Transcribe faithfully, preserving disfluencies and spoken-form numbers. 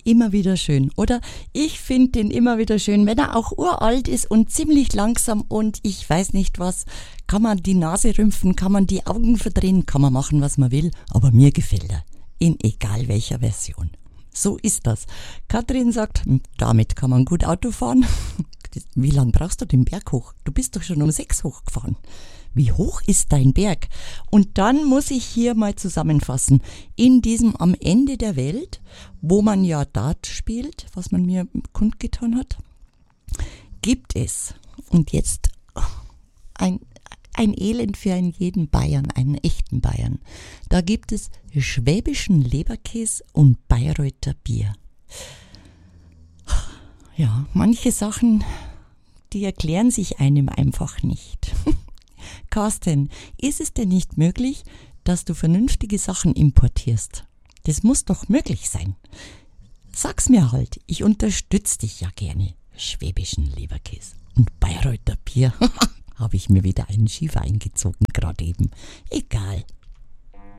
immer wieder schön, oder? Ich finde den immer wieder schön, wenn er auch uralt ist und ziemlich langsam und ich weiß nicht was, kann man die Nase rümpfen, kann man die Augen verdrehen, kann man machen, was man will, aber mir gefällt er, in egal welcher Version. So ist das. Katrin sagt, damit kann man gut Auto fahren. Wie lange brauchst du den Berg hoch? Du bist doch schon um sechs hochgefahren. Wie hoch ist dein Berg? Und dann muss ich hier mal zusammenfassen. In diesem Am Ende der Welt, wo man ja Dart spielt, was man mir kundgetan hat, gibt es, und jetzt ein, ein Elend für einen jeden Bayern, einen echten Bayern, da gibt es schwäbischen Leberkäse und Bayreuther Bier. Ja, manche Sachen, die erklären sich einem einfach nicht. Carsten, ist es denn nicht möglich, dass du vernünftige Sachen importierst? Das muss doch möglich sein. Sag's mir halt, ich unterstütze dich ja gerne. Schwäbischen Leberkäse und Bayreuther Bier. Habe ich mir wieder einen Schiefer eingezogen, gerade eben. Egal.